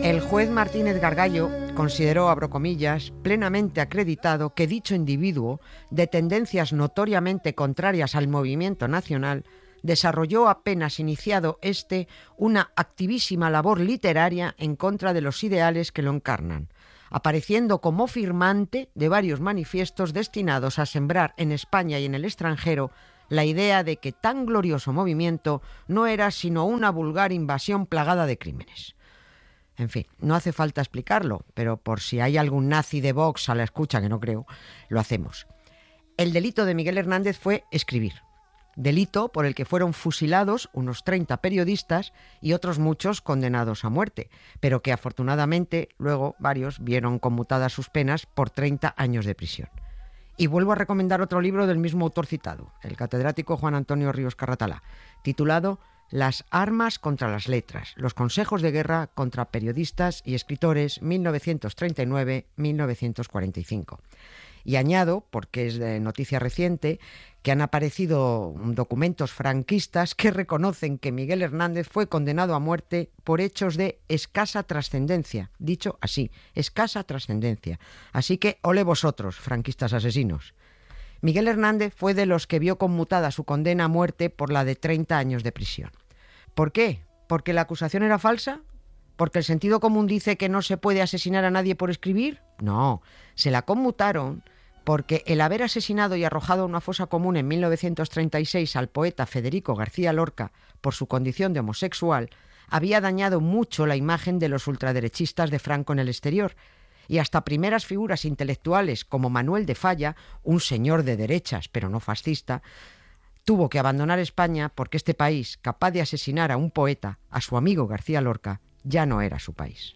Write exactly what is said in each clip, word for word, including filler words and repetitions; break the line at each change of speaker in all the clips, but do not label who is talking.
El juez Martínez Gargallo consideró, abro comillas, plenamente acreditado que dicho individuo, de tendencias notoriamente contrarias al movimiento nacional, desarrolló apenas iniciado este una activísima labor literaria en contra de los ideales que lo encarnan, apareciendo como firmante de varios manifiestos destinados a sembrar en España y en el extranjero la idea de que tan glorioso movimiento no era sino una vulgar invasión plagada de crímenes. En fin, no hace falta explicarlo, pero por si hay algún nazi de Vox a la escucha, que no creo, lo hacemos. El delito de Miguel Hernández fue escribir. Delito por el que fueron fusilados unos treinta periodistas y otros muchos condenados a muerte, pero que afortunadamente luego varios vieron conmutadas sus penas por treinta años de prisión. Y vuelvo a recomendar otro libro del mismo autor citado, el catedrático Juan Antonio Ríos Carratalá, titulado Las armas contra las letras, los consejos de guerra contra periodistas y escritores mil novecientos treinta y nueve a mil novecientos cuarenta y cinco. Y añado, porque es de noticia reciente, que han aparecido documentos franquistas que reconocen que Miguel Hernández fue condenado a muerte por hechos de escasa trascendencia. Dicho así, escasa trascendencia. Así que, ole vosotros, franquistas asesinos. Miguel Hernández fue de los que vio conmutada su condena a muerte por la de treinta años de prisión. ¿Por qué? ¿Porque la acusación era falsa? ¿Porque el sentido común dice que no se puede asesinar a nadie por escribir? No, se la conmutaron porque el haber asesinado y arrojado a una fosa común en mil novecientos treinta y seis al poeta Federico García Lorca por su condición de homosexual había dañado mucho la imagen de los ultraderechistas de Franco en el exterior, y hasta primeras figuras intelectuales como Manuel de Falla, un señor de derechas pero no fascista, tuvo que abandonar España porque este país, capaz de asesinar a un poeta, a su amigo García Lorca, ya no era su país.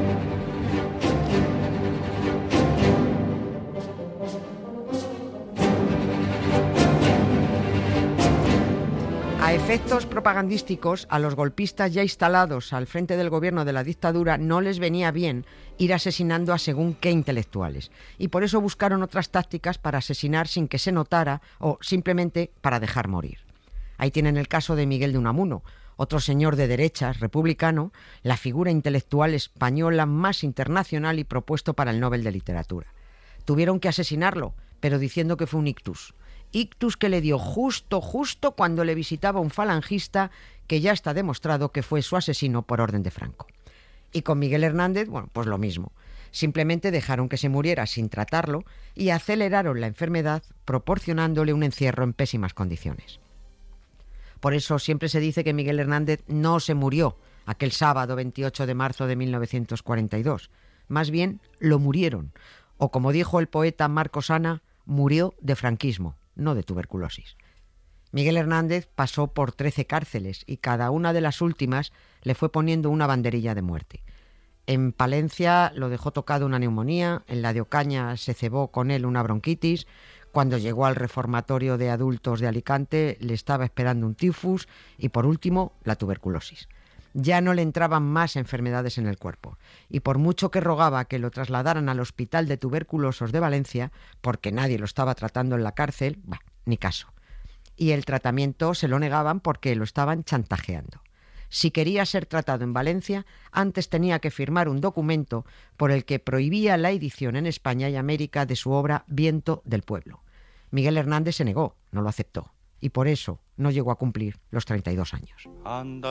A efectos propagandísticos, a los golpistas ya instalados al frente del gobierno de la dictadura no les venía bien ir asesinando a según qué intelectuales, y por eso buscaron otras tácticas para asesinar sin que se notara o simplemente para dejar morir. Ahí tienen el caso de Miguel de Unamuno, otro señor de derechas, republicano, la figura intelectual española más internacional y propuesto para el Nobel de Literatura. Tuvieron que asesinarlo, pero diciendo que fue un ictus. Ictus que le dio justo, justo cuando le visitaba un falangista que ya está demostrado que fue su asesino por orden de Franco. Y con Miguel Hernández, bueno, pues lo mismo. Simplemente dejaron que se muriera sin tratarlo y aceleraron la enfermedad proporcionándole un encierro en pésimas condiciones. Por eso siempre se dice que Miguel Hernández no se murió aquel sábado veintiocho de marzo de mil novecientos cuarenta y dos. Más bien, lo murieron. O como dijo el poeta Marcos Ana, murió de franquismo, no de tuberculosis. Miguel Hernández pasó por trece cárceles y cada una de las últimas le fue poniendo una banderilla de muerte. En Palencia lo dejó tocado una neumonía, en la de Ocaña se cebó con él una bronquitis, cuando llegó al reformatorio de adultos de Alicante le estaba esperando un tifus y por último la tuberculosis. Ya no le entraban más enfermedades en el cuerpo, y por mucho que rogaba que lo trasladaran al Hospital de Tuberculosos de Valencia, porque nadie lo estaba tratando en la cárcel, bah, ni caso. Y el tratamiento se lo negaban porque lo estaban chantajeando. Si quería ser tratado en Valencia, antes tenía que firmar un documento por el que prohibía la edición en España y América de su obra Viento del Pueblo. Miguel Hernández se negó, no lo aceptó, y por eso no llegó a cumplir los treinta y dos años. Anda.